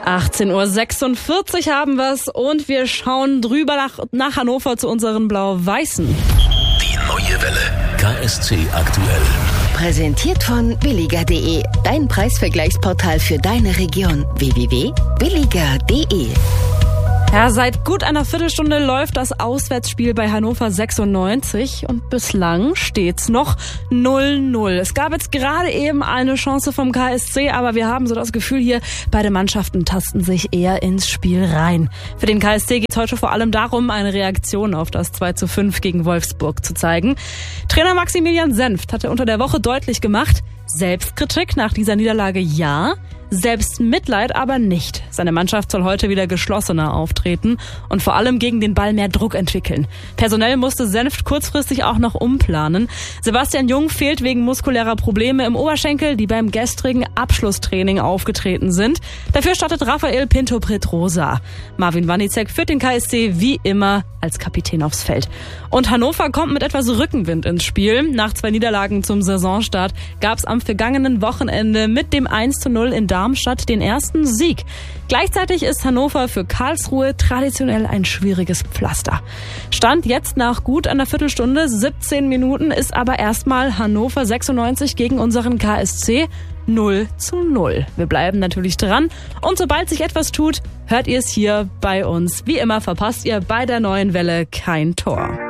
18:46 Uhr haben wir's und wir schauen drüber nach Hannover zu unseren Blau-Weißen. Die neue Welle. KSC aktuell. Präsentiert von billiger.de. Dein Preisvergleichsportal für deine Region. www.billiger.de. Ja, seit gut einer Viertelstunde läuft das Auswärtsspiel bei Hannover 96 und bislang steht's noch 0-0. Es gab jetzt gerade eben eine Chance vom KSC, aber wir haben so das Gefühl hier, beide Mannschaften tasten sich eher ins Spiel rein. Für den KSC geht's heute vor allem darum, eine Reaktion auf das 2:5 gegen Wolfsburg zu zeigen. Trainer Maximilian Senft hatte unter der Woche deutlich gemacht, Selbstkritik nach dieser Niederlage ja, Selbstmitleid aber nicht. Seine Mannschaft soll heute wieder geschlossener auftreten und vor allem gegen den Ball mehr Druck entwickeln. Personell musste Senft kurzfristig auch noch umplanen. Sebastian Jung fehlt wegen muskulärer Probleme im Oberschenkel, die beim gestrigen Abschlusstraining aufgetreten sind. Dafür startet Rafael Pinto-Pedrosa. Marvin Wanicek führt den KSC wie immer als Kapitän aufs Feld. Und Hannover kommt mit etwas Rückenwind ins Spiel. Nach 2 Niederlagen zum Saisonstart gab es am vergangenen Wochenende mit dem 1:0 in Darmstadt den ersten Sieg. Gleichzeitig ist Hannover für Karlsruhe traditionell ein schwieriges Pflaster. Stand jetzt nach gut einer Viertelstunde, 17 Minuten, ist aber erstmal Hannover 96 gegen unseren KSC 0:0. Wir bleiben natürlich dran und sobald sich etwas tut, hört ihr es hier bei uns. Wie immer verpasst ihr bei der neuen Welle kein Tor.